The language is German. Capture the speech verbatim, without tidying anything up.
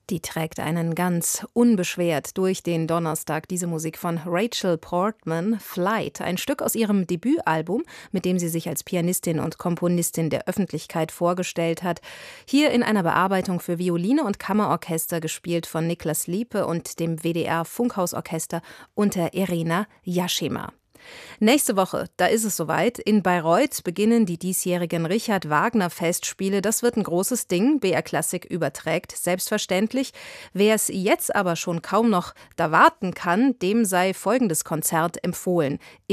Die trägt einen ganz unbeschwert durch den Donnerstag, diese Musik von Rachel Portman, Flight, ein Stück aus ihrem Debütalbum, mit dem sie sich als Pianistin und Komponistin der Öffentlichkeit vorgestellt hat. Hier in einer Bearbeitung für Violine und Kammerorchester, gespielt von Niklas Liepe und dem W D R Funkhausorchester unter Irina Jaschema. Nächste Woche, da ist es soweit. In Bayreuth beginnen die diesjährigen Richard-Wagner-Festspiele. Das wird ein großes Ding. B R Klassik überträgt, selbstverständlich. Wer es jetzt aber schon kaum noch da warten kann, dem sei folgendes Konzert empfohlen.